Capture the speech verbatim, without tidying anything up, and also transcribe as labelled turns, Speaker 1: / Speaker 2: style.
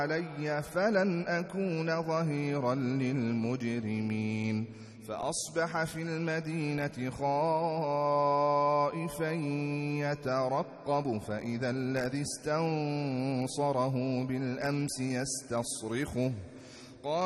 Speaker 1: علي فلن أكون ظهيرا للمجرمين فأصبح في المدينة خائفا يترقب فإذا الذي استنصره بالأمس يستصرخه